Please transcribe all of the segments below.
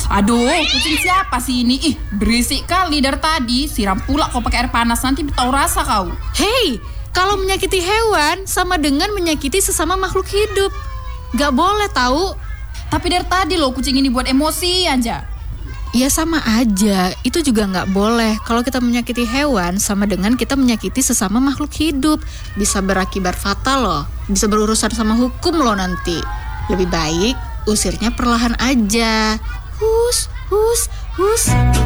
Aduh, kucing siapa sih ini? Ih, berisik kali dari tadi. Siram pula kau pakai air panas, nanti tahu rasa kau. Hei, kalau menyakiti hewan sama dengan menyakiti sesama makhluk hidup. Gak boleh tahu. Tapi dari tadi loh kucing ini buat emosi aja. Ya sama aja, itu juga gak boleh. Kalau kita menyakiti hewan sama dengan kita menyakiti sesama makhluk hidup. Bisa berakibat fatal loh. Bisa berurusan sama hukum loh nanti. Lebih baik usirnya perlahan aja. Hus, hus, hus.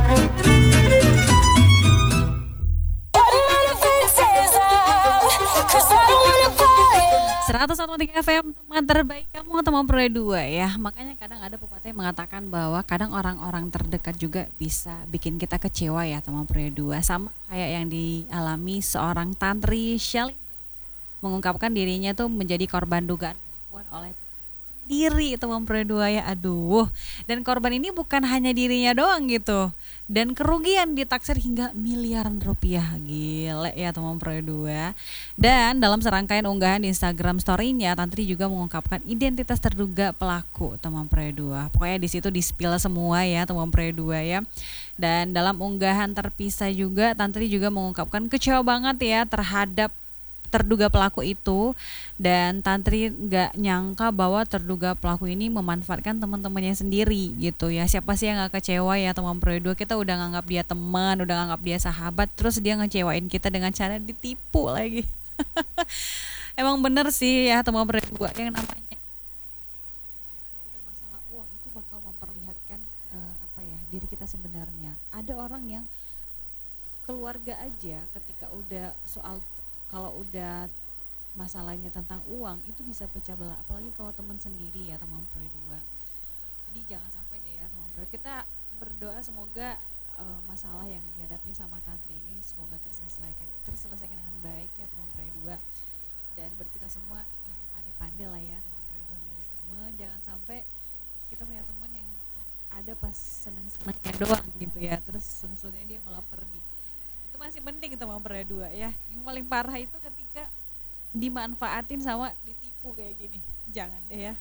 101.3 FM, teman terbaik kamu, teman Pro 2 ya. Makanya kadang ada pepatah yang mengatakan bahwa kadang orang-orang terdekat juga bisa bikin kita kecewa ya, teman Pro 2. Sama kayak yang dialami seorang Tantri Shelly, mengungkapkan dirinya tuh menjadi korban dugaan penipuan oleh diri, teman Pro 2 ya. Aduh. Dan korban ini bukan hanya dirinya doang gitu. Dan kerugian ditaksir hingga miliaran rupiah. Gile ya, teman Pro 2. Dan dalam serangkaian unggahan di Instagram story-nya, Tantri juga mengungkapkan identitas terduga pelaku, teman Pro 2. Pokoknya di situ di-spill semua ya, teman Pro 2 ya. Dan dalam unggahan terpisah juga, Tantri juga mengungkapkan kecewa banget ya terhadap terduga pelaku itu, dan Tantri nggak nyangka bahwa terduga pelaku ini memanfaatkan teman-temannya sendiri gitu ya. Siapa sih yang nggak kecewa ya, teman Pro 2? Kita udah nganggap dia teman, udah nganggap dia sahabat, terus dia ngecewain kita dengan cara ditipu lagi. Emang bener sih ya, teman Pro 2, yang namanya udah masalah uang itu bakal memperlihatkan diri kita sebenarnya. Ada orang yang keluarga aja ketika udah kalau udah masalahnya tentang uang itu bisa pecah belah, apalagi kalau teman sendiri ya, teman Pro 2. Jadi jangan sampai deh ya, teman Pro. Kita berdoa semoga masalah yang dihadapi sama Tantri ini semoga terselesaikan dengan baik ya, teman Pro 2. Dan buat kita semua yang pandai-pandai lah ya, teman Pro 2, milih teman. Jangan sampai kita punya teman yang ada pas seneng-senengnya doang gitu ya, terus seneng-senengnya dia malah pergi. Itu masih penting, teman Pro 2 ya. Yang paling parah itu ketika dimanfaatin sama ditipu kayak gini. Jangan deh ya.